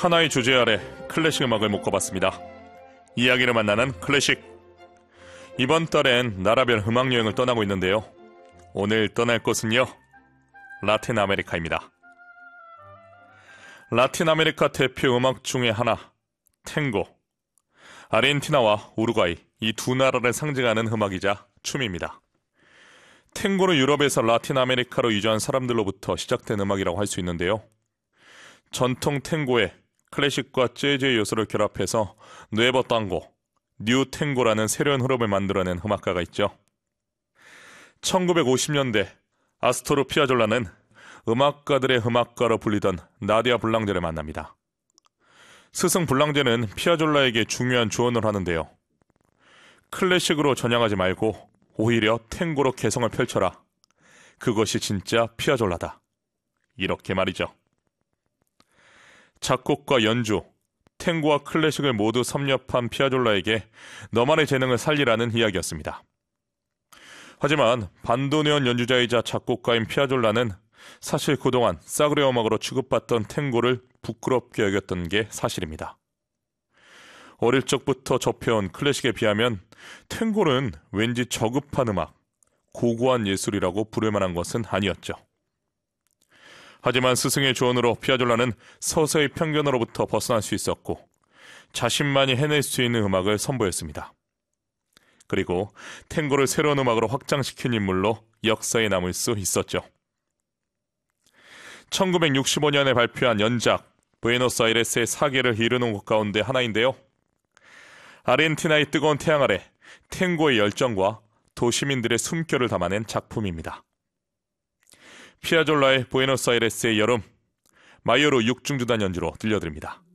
하나의 주제 아래 클래식 음악을 묶어봤습니다. 이야기를 만나는 클래식. 이번 달엔 나라별 음악 여행을 떠나고 있는데요. 오늘 떠날 곳은요, 라틴 아메리카입니다. 라틴 아메리카 대표 음악 중에 하나, 탱고. 아르헨티나와 우루과이, 이 두 나라를 상징하는 음악이자 춤입니다. 탱고는 유럽에서 라틴 아메리카로 이주한 사람들로부터 시작된 음악이라고 할 수 있는데요. 전통 탱고에 클래식과 재즈의 요소를 결합해서 누에보 탱고, 뉴 탱고라는 새로운 흐름을 만들어낸 음악가가 있죠. 1950년대 아스토르 피아졸라는 음악가들의 음악가로 불리던 나디아 블랑제를 만납니다. 스승 블랑제는 피아졸라에게 중요한 조언을 하는데요. 클래식으로 전향하지 말고 오히려 탱고로 개성을 펼쳐라. 그것이 진짜 피아졸라다. 이렇게 말이죠. 작곡과 연주, 탱고와 클래식을 모두 섭렵한 피아졸라에게 너만의 재능을 살리라는 이야기였습니다. 하지만 반도네온 연주자이자 작곡가인 피아졸라는 사실 그동안 싸구려 음악으로 취급받던 탱고를 부끄럽게 여겼던 게 사실입니다. 어릴 적부터 접해온 클래식에 비하면 탱고는 왠지 저급한 음악, 고고한 예술이라고 부를 만한 것은 아니었죠. 하지만 스승의 조언으로 피아졸라는 서서히 편견으로부터 벗어날 수 있었고 자신만이 해낼 수 있는 음악을 선보였습니다. 그리고 탱고를 새로운 음악으로 확장시킨 인물로 역사에 남을 수 있었죠. 1965년에 발표한 연작 부에노스아이레스의 사계를 이루는 곡 가운데 하나인데요. 아르헨티나의 뜨거운 태양 아래 탱고의 열정과 도시민들의 숨결을 담아낸 작품입니다. 피아졸라의 부에노스아이레스의 여름, 마이오르 육중주단 연주로 들려드립니다.